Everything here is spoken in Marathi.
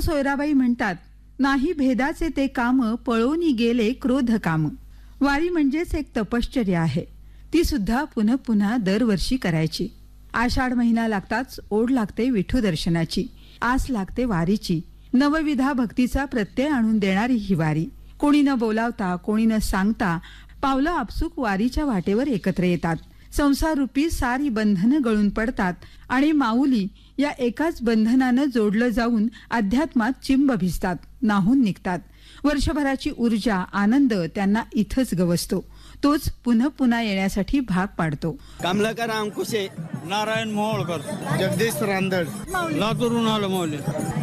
सोयराबाई म्हणतात, नाही भेदाचे ते काम पळोनी गेले क्रोध काम. वारी म्हणजेच एक तपश्चर्या आहे. ती सुद्धा पुन्हा पुन्हा दरवर्षी करायची. आषाढ महिना लागताच ओढ लागते विठू दर्शनाची, आस लागते वारीची. नवविधा भक्तीचा प्रत्यय आणून देणारी ही वारी. कोणी न बोलावता, कोणी न सांगता पावलं आपसूक वारीच्या वाटेवर एकत्र येतात. संसार रूपी सारी बंधनं गळून पडतात आणि माऊली या एकाच बंधनानं जोडलं जाऊन अध्यात्मात चिंब भिजतात, नाहून निघतात. वर्षभराची ऊर्जा, आनंद त्यांना इथंच गवसतो. तोच पुन्हा पुन्हा येण्यासाठी भाग पाडतो. कमलाकर अंकुशे, नारायण मोहोळकर, जगदीश रांदड, लातूरून आलो माऊली.